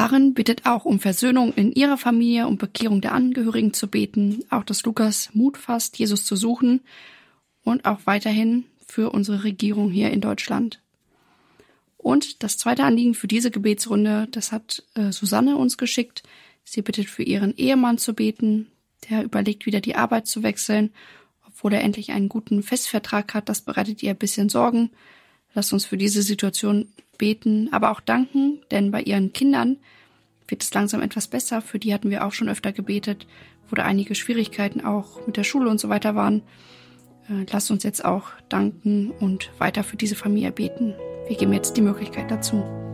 Maren bittet auch um Versöhnung in ihrer Familie, um Bekehrung der Angehörigen zu beten, auch dass Lukas Mut fasst, Jesus zu suchen und auch weiterhin für unsere Regierung hier in Deutschland. Und das zweite Anliegen für diese Gebetsrunde, das hat Susanne uns geschickt. Sie bittet für ihren Ehemann zu beten, der überlegt, wieder die Arbeit zu wechseln, obwohl er endlich einen guten Festvertrag hat. Das bereitet ihr ein bisschen Sorgen. Lasst uns für diese Situation beten, aber auch danken, denn bei ihren Kindern wird es langsam etwas besser. Für die hatten wir auch schon öfter gebetet, wo da einige Schwierigkeiten auch mit der Schule und so weiter waren. Lasst uns jetzt auch danken und weiter für diese Familie beten. Wir geben jetzt die Möglichkeit dazu.